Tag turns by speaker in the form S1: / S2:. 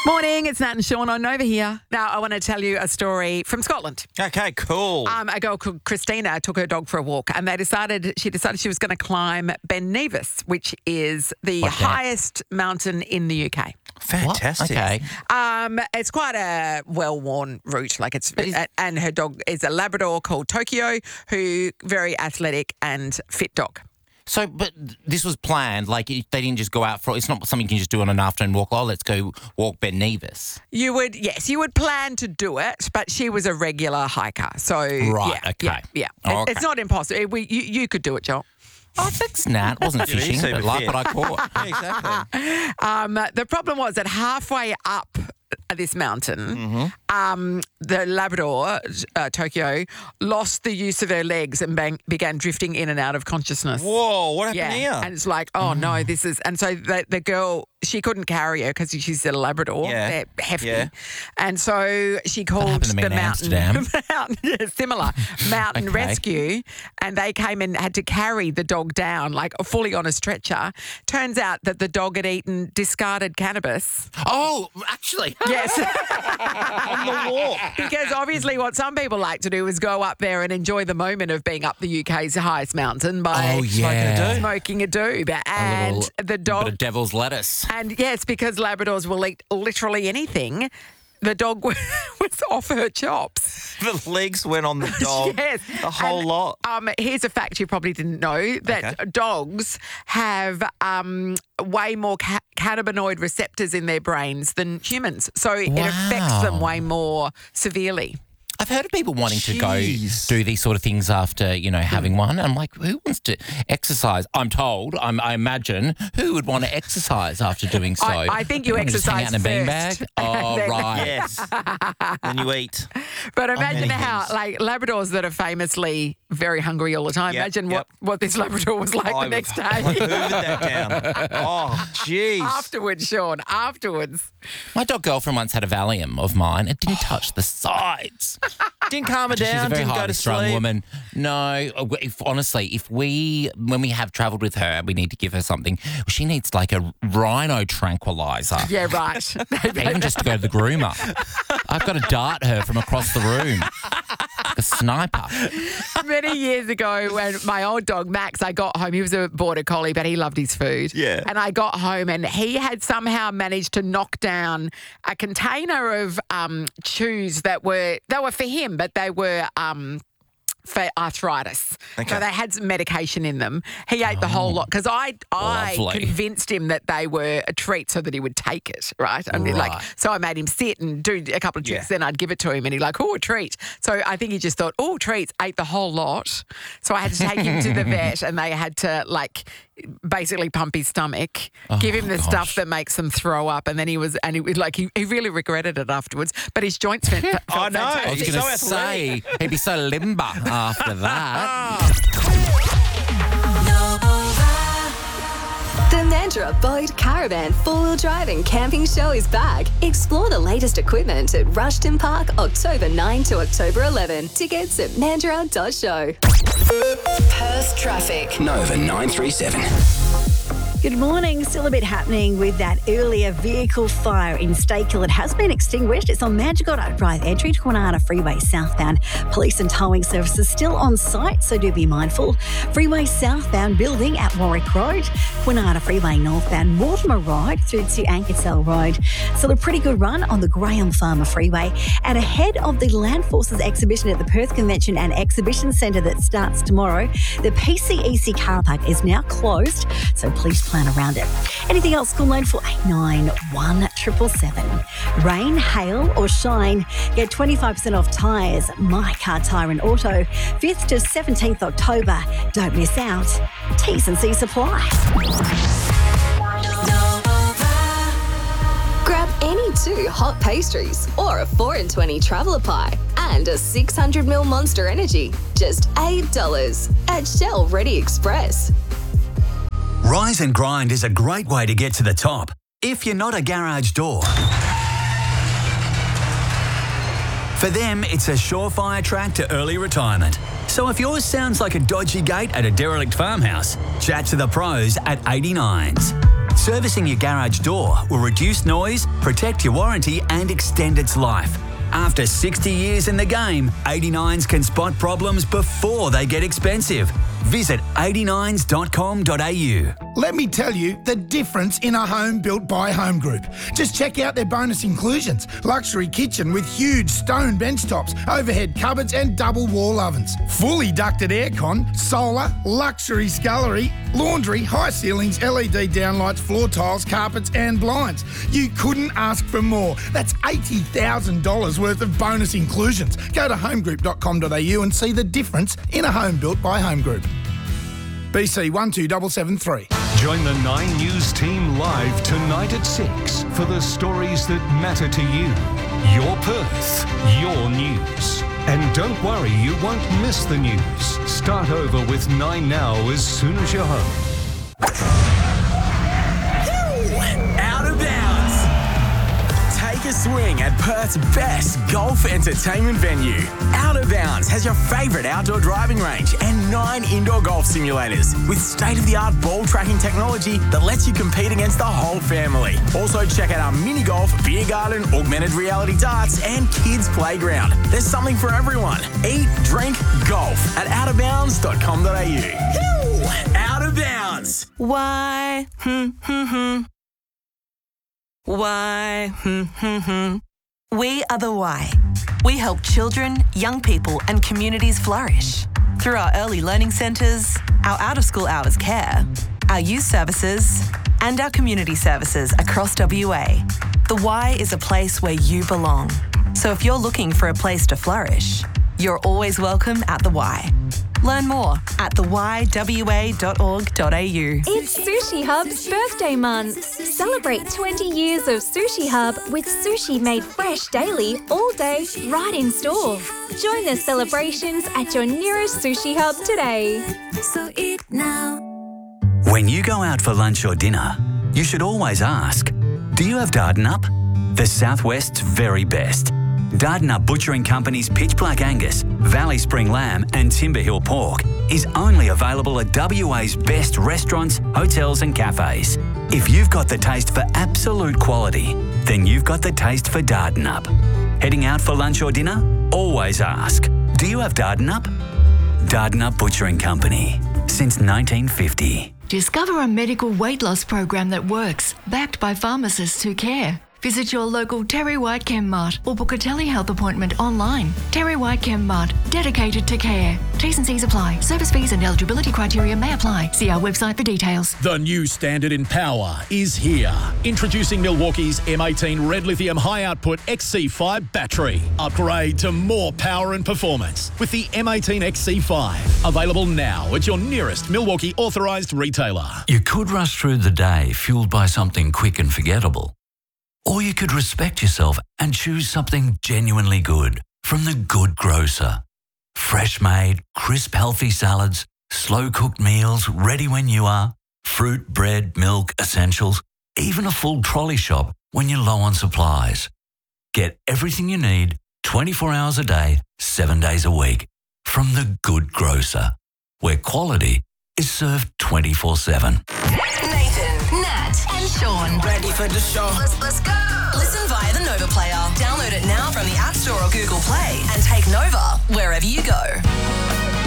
S1: Morning, it's Nat and Sean on Nova here. Now, I want to tell you a story from Scotland.
S2: Okay, cool.
S1: A girl called Christina took her dog for a walk and she decided she was going to climb Ben Nevis, which is the highest mountain in the UK.
S2: Fantastic.
S3: What? Okay.
S1: It's quite a well-worn route. And her dog is a Labrador called Tokyo, who very athletic and fit dog.
S3: So, but this was planned. Like, they didn't just go out for. It's not something you can just do on an afternoon walk. Oh, let's go walk Ben Nevis.
S1: You would plan to do it, but she was a regular hiker. So,
S3: right,
S1: yeah,
S3: okay.
S1: Yeah.
S3: Okay.
S1: It's not impossible. You could do it, Joel.
S3: Oh, thanks, Nat. Wasn't fishing, but like what I caught.
S2: Yeah, exactly.
S1: The problem was that halfway up this mountain, the Labrador, Tokyo, lost the use of her legs and began drifting in and out of consciousness.
S2: Whoa, what happened here?
S1: And it's like, oh no, this is... And so the girl, she couldn't carry her because she's a Labrador.
S2: Yeah.
S1: They're hefty.
S2: Yeah.
S1: And so she called
S3: happened to me
S1: the
S3: in
S1: mountain...
S3: Amsterdam.
S1: Mountain
S3: Okay.
S1: Rescue, and they came and had to carry the dog down, like fully on a stretcher. Turns out that the dog had eaten discarded cannabis.
S3: Oh, actually.
S1: Yes.
S2: On the walk.
S1: Because obviously what some people like to do is go up there and enjoy the moment of being up the UK's highest mountain by smoking a doob. And the dog...
S3: Bit of devil's lettuce.
S1: And yes, because Labradors will eat literally anything, the dog was off her chops.
S2: The legs went on the dog.
S1: Yes.
S2: The whole lot.
S1: Here's a fact you probably didn't know, that dogs have way more cannabinoid receptors in their brains than humans. So it affects them way more severely.
S3: I've heard of people wanting to go do these sort of things after, having one. I'm like, who wants to exercise? I'm told, I imagine, who would want to exercise after doing so?
S1: I think you exercise
S3: just hang out in a
S1: first.
S3: beanbag? Oh, right.
S2: Yes. Then you eat.
S1: But imagine
S2: many
S1: how,
S2: things.
S1: like, Labradors that are famously very hungry all the time.
S2: Yep,
S1: Imagine
S2: yep.
S1: what this Labrador was like the next day.
S2: Hoovered that down. Oh, jeez.
S1: Afterwards, Sean, afterwards.
S3: My dog girlfriend once had a Valium of mine. It didn't touch the sides.
S2: Didn't calm her
S3: She's
S2: down.
S3: a very
S2: Didn't go
S3: highly
S2: to
S3: strung
S2: sleep.
S3: woman. No, when we have travelled with her, we need to give her something. She needs like a rhino tranquilizer.
S1: Yeah, right.
S3: Even just to go to the groomer. I've got to dart her from across the room. Like a sniper.
S1: Many years ago when my old dog, Max, I got home, he was a border collie, but he loved his food.
S2: Yeah.
S1: And I got home and he had somehow managed to knock down a container of chews that were for him, but they were for arthritis.
S2: Okay.
S1: So they had some medication in them. He ate the whole lot because I
S3: Lovely.
S1: convinced him that they were a treat so that he would take it, right? I mean, so I made him sit and do a couple of tricks, then I'd give it to him and he'd like, oh, a treat. So I think he just thought, oh, treats, ate the whole lot. So I had to take him to the vet and they had to basically pump his stomach, give him the stuff that makes them throw up, and then he really regretted it afterwards. But his joints felt
S2: I know.
S3: I was
S1: fantastic.
S3: going to say, he'd be so limber after that.
S4: The Mandurah Boat Caravan 4-wheel drive and camping show is back. Explore the latest equipment at Rushton Park, October 9 to October 11. Tickets at mandurah.show. Perth traffic.
S5: Nova 937.
S6: Good morning. Still a bit happening with that earlier vehicle fire in Stakehill. It has been extinguished. It's on Manjigotta Drive entry to Kwinana Freeway southbound. Police and towing services still on site, so do be mindful. Freeway southbound building at Warwick Road. Kwinana Freeway northbound Mortimer Road through to Ankersell Road. Still a pretty good run on the Graham Farmer Freeway. And ahead of the Land Forces exhibition at the Perth Convention and Exhibition Centre that starts tomorrow, the PCEC car park is now closed, so please plan around it. Anything else? Call 9489 777. Rain, hail or shine, get 25% off tyres. My Car Tyre and Auto, 5th to 17th October. Don't miss out. T's and C's apply.
S4: Grab any 2 hot pastries or a 4 in 20 traveller pie and a 600ml Monster Energy. Just $8 at Shell Ready Express.
S7: Rise and Grind is a great way to get to the top if you're not a garage door. For them, it's a surefire track to early retirement. So if yours sounds like a dodgy gate at a derelict farmhouse, chat to the pros at 89s. Servicing your garage door will reduce noise, protect your warranty and extend its life. After 60 years in the game, 89s can spot problems before they get expensive. Visit 89s.com.au.
S5: Let me tell you the difference in a home built by Home Group. Just check out their bonus inclusions. Luxury kitchen with huge stone benchtops, overhead cupboards and double wall ovens. Fully ducted aircon, solar, luxury scullery, laundry, high ceilings, LED downlights, floor tiles, carpets and blinds. You couldn't ask for more. That's $80,000 worth of bonus inclusions. Go to homegroup.com.au and see the difference in a home built by Home Group. BC 12773.
S8: Join the 9 News team live tonight at 6 for the stories that matter to you. Your Perth, your news. And don't worry, you won't miss the news. Start over with 9 Now as soon as you're home.
S9: Out of bounds. Take a swing at Perth's best golf entertainment venue. Out of Bounds has your favourite outdoor driving range and 9 indoor golf simulators with state-of-the-art ball tracking technology that lets you compete against the whole family. Also check out our mini golf, beer garden, augmented reality darts and kids playground. There's something for everyone. Eat, drink, golf at outofbounds.com.au. Out of Bounds.
S10: Why? Why? We are the Why. We help children, young people and communities flourish through our early learning centres, our out-of-school hours care, our youth services and our community services across WA. The Y is a place where you belong. So if you're looking for a place to flourish, you're always welcome at the Y. Learn more at thewywa.org.au.
S11: It's Sushi Hub's birthday month. Celebrate 20 years of Sushi Hub with sushi made fresh daily, all day, right in store. Join the celebrations at your nearest Sushi Hub today.
S4: So eat now.
S7: When you go out for lunch or dinner, you should always ask, do you have Dardanup? The Southwest's very best. Dardanup Butchering Company's Pitch Black Angus, Valley Spring Lamb and Timber Hill Pork is only available at WA's best restaurants, hotels and cafes. If you've got the taste for absolute quality, then you've got the taste for Dardanup. Heading out for lunch or dinner? Always ask, do you have Dardanup? Dardanup Butchering Company, since 1950.
S12: Discover a medical weight loss program that works, backed by pharmacists who care. Visit your local Terry White Chem Mart or book a telehealth appointment online. Terry White Chem Mart, dedicated to care. T's and C's apply. Service fees and eligibility criteria may apply. See our website for details.
S13: The new standard in power is here. Introducing Milwaukee's M18 Red Lithium High Output XC5 battery. Upgrade to more power and performance with the M18 XC5. Available now at your nearest Milwaukee authorised retailer.
S14: You could rush through the day fueled by something quick and forgettable. Or you could respect yourself and choose something genuinely good from The Good Grocer. Fresh made, crisp, healthy salads, slow cooked meals ready when you are, fruit, bread, milk, essentials, even a full trolley shop when you're low on supplies. Get everything you need 24 hours a day, 7 days a week from The Good Grocer, where quality is served 24/7.
S10: Nathan, Nat and Sean.
S9: Ready for the show.
S10: Let's go. Listen via the Nova Player. Download it now from the App Store or Google Play and take Nova wherever you go.